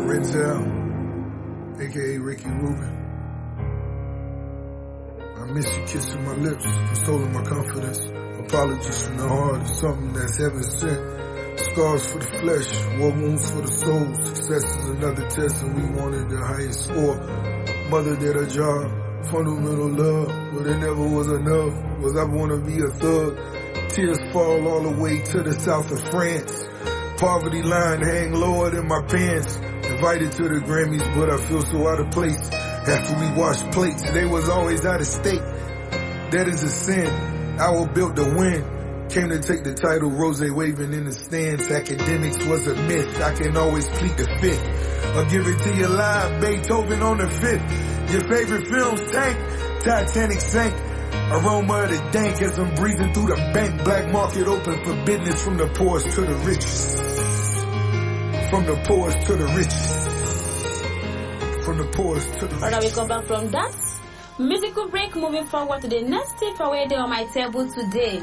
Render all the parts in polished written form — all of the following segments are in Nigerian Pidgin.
Renzel, aka Ricky Rubin. I miss you kissing my lips, consoling my confidence. Apologies from the heart, it's something that's heaven sent. Scars for the flesh, war wounds for the soul. Success is another test and we wanted the highest score. Mother did her job, fundamental love, but it never was enough. Was I wanna be a thug? Tears fall all the way to the south of France. Poverty line hang lower than my pants. Invited to the Grammys, but I feel so out of place. After we washed plates, they was always out of state. That is a sin. Our built to win. Came to take the title, rose waving in the stands. Academics was a myth. I can always plead the fifth. I'll give it to you live, Beethoven on the fifth. Your favorite films tank, Titanic sank. Aroma of the dank as I'm breathing through the bank. Black market open for business from the poorest to the richest. From the poorest to the richest. From the poorest to the richest. Alright, we come back from that musical break. Moving forward to the next tip away there on my table today.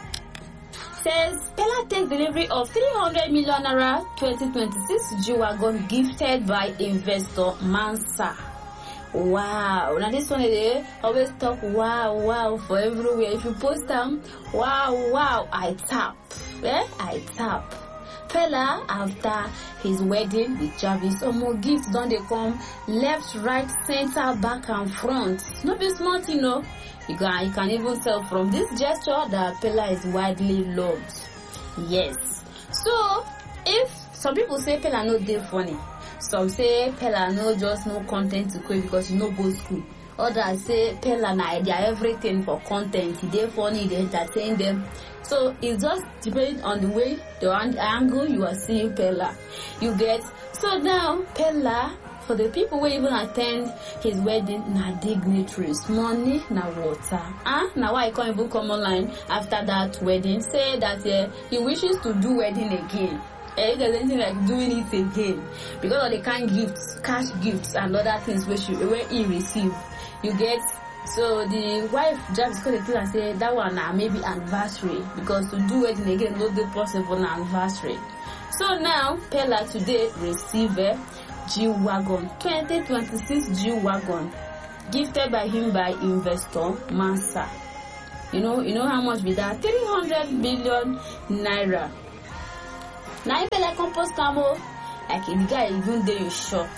Says Pella takes delivery of 300 million naira 2026 G-Wagon gifted by investor Mansa. Wow, now this one they always talk wow for everywhere. If you post them, wow, I tap. I tap. Pella after his wedding with Jarvis, more gifts don't they come left, right, center, back and front. Not be smart, you know. You can even tell from this gesture that Pella is widely loved. Yes. So if some people say Pella no dey funny, some say Pella no just no content to create because you no go school. Others say Pella na idea everything for content. He dey funny, they entertain them. So it just depends on the way, the angle you are seeing Pella. You get. So now Pella, for the people who even attend his wedding, na dignitaries, money na water. Now why I can't even come online after that wedding, say that he wishes to do wedding again. If there's anything like doing it again, because of the kind gifts, cash gifts and other things where he receive. You get. So the wife just called the thing and said that one maybe anniversary, because to do wedding again not be possible on anniversary. So now Pella today receive G-Wagon 2026 G-Wagon gifted by him by investor Mansa. You know how much be that? 300 million naira. Now if Pella compose camo, like the guy even they in shock.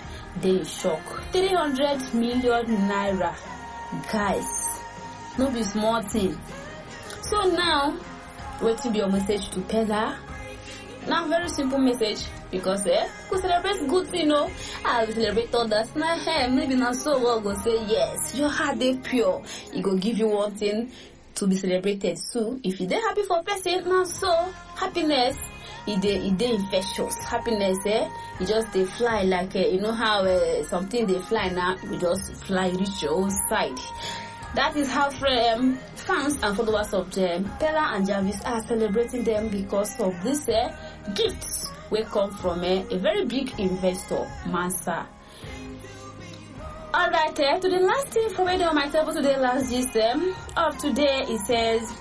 300 million naira. Guys, no be small thing. So now, what to be your message to Pella? Now very simple message, because we celebrate good thing, I will celebrate others. Now maybe not so well go say yes, your heart is pure. It go give you one thing to be celebrated. So if you dey happy for person, now so happiness. It dey infectious. Happiness, it just they fly like you know how something they fly now, you just fly reach your own side. That is how fans and followers of Pella and Jarvis are celebrating them, because of this gifts will come from a very big investor, Mansa. Alright, to the last thing for me on my table today, last GSM of today, it says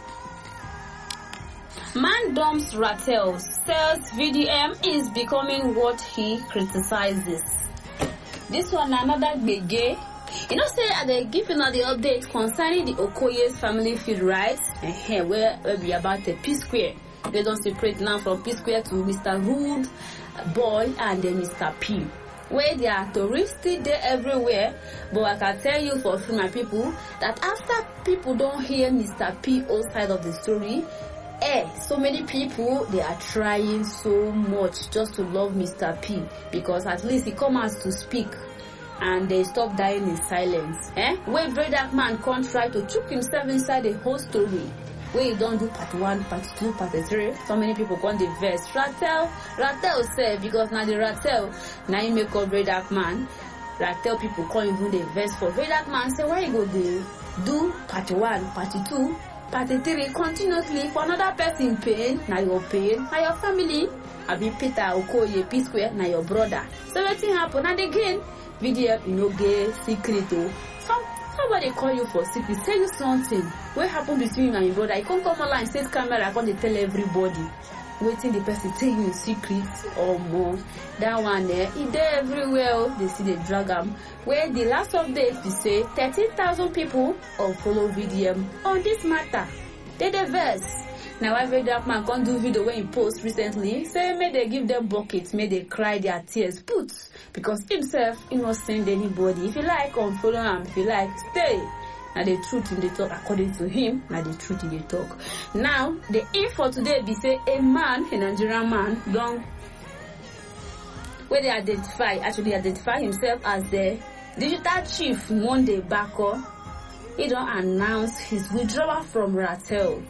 man dumps Rattel, says VDM is becoming what he criticizes. This one another gbege. Say they give the update concerning the Okoye's family feud, right? Where we about the P Square. They don't separate now from P Square to Mr. Rude Boy and then Mr. P. Where they are touristy there everywhere, but I can tell you for free, my people, that after people don't hear Mr. P old side of the story, so many people, they are trying so much just to love Mr. P, because at least he comes out to speak and they stop dying in silence. Where very dark man can't try to choke himself inside the whole story. Where you don't do part 1, part 2, part 3, so many people can't the verse. Rattel said, because now the Rattel, now he make up very dark man. Rattel people can't even the verse for very dark man. Say, why you go do part 1, part 2, part 3 continuously for another person pain, now your pain, now your family. I be Peter Okoye, P Square, now your brother. So anything happen, and again, video get secret. Somebody call you for secret, tell you something. What happened between you and your brother? You can't come online, set camera, I can't tell everybody. waiting the person tell you in secret or more. That one there, it there everywhere. They see the drag am. Where the last update we say 13,000 people follow VDM on this matter. They the verse. Now every dark man can't do video when he post recently. Say may they give them buckets, may they cry their tears put because himself he not send anybody. If you like unfollow him, if you like stay. Now the truth in the talk according to him, now the truth in the talk. Now the info today be say a Nigerian man don't where they actually identify himself as the digital chief Monday Bako. He don't announce his withdrawal from Ratel.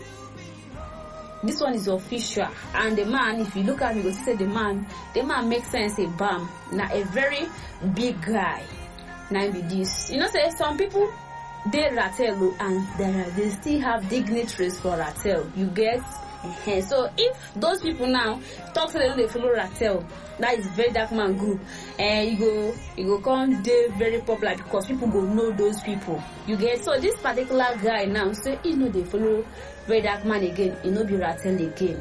This one is official, and the man, if you look at him, you see the man makes sense. A bam, now a very big guy. Now be this, you know, say some people they Ratel and they still have dignitaries for Ratel. You get. So if those people now talk to them, they follow Ratel, that is very dark man group, and you go come they very popular because people go know those people. You get. So this particular guy now say he know they follow very dark man again, he know be Ratel again.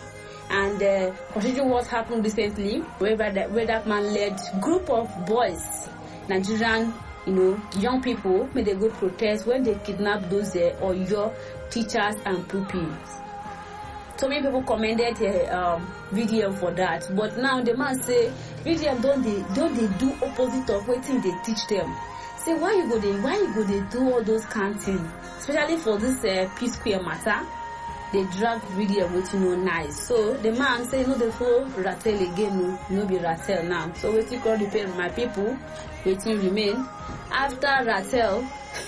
And considering what happened recently, where that man led group of boys, Nigerian, young people, may they go protest when they kidnap those or your teachers and pupils. So many people commended VDM for that, but now the man say VDM don't they do opposite of what they teach them. Say why you go they do all those canting, especially for this Peace Square matter. They drag VDM with nice. So the man say no they follow Ratel again, no be Ratel now. So waiting call repair my people, waiting remain after Ratel.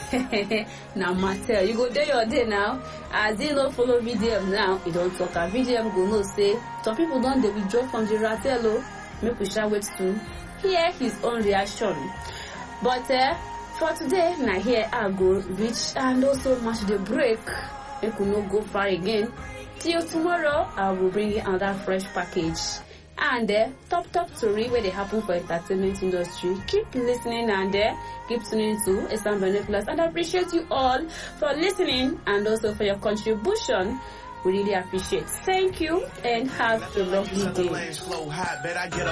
Now Mattel, you go there your day now. As they don't follow VDM now, you don't talk. And VDM go no say some people don't they withdraw from the Ratel. Make we shall wait to hear his own reaction. But for today, now here I go reach and also match the break. We could not go far again. Till tomorrow, I will bring you another fresh package. And top story where they happen for entertainment industry. Keep listening and keep tuning to Eastern Binoculars. And I appreciate you all for listening and also for your contribution. We really appreciate. Thank you and have a lovely day.